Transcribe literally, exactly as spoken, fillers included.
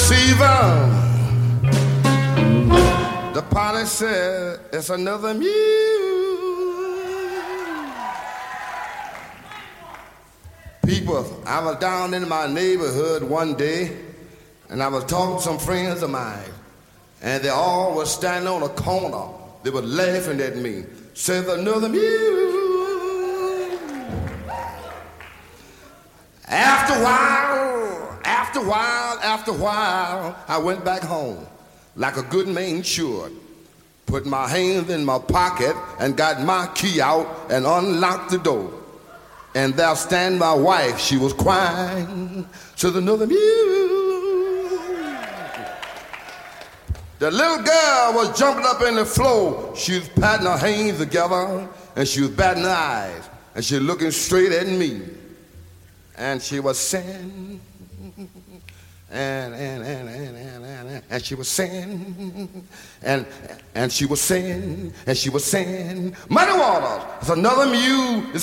receiver. The party said it's another mule. People, I was down in my neighborhood one day, and I was talking to some friends of mine, and they all were standing on a corner. They were laughing at me. Said another mule. After a while, after a while, after a while, I went back home like a good man should. Put my hands in my pocket and got my key out and unlocked the door. And there stand my wife, she was crying. Said another mule. The little girl was jumping up in the floor. She was patting her hands together and she was batting her eyes. And she was looking straight at me. And she was saying, and, and, and, and, and, and, and she was saying, and, and she was saying, and she was saying, Muddy Waters, it's another mule.